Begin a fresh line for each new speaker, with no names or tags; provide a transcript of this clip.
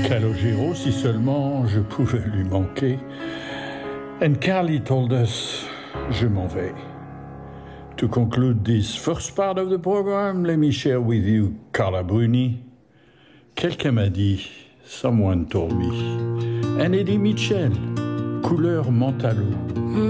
Calogero, si seulement je pouvais lui manquer. And Carly told us, je m'en vais. To conclude this first part of the program, let me share with you Carla Bruni. Quelqu'un m'a dit, someone told me. And Eddie Mitchell, couleur Mentalo.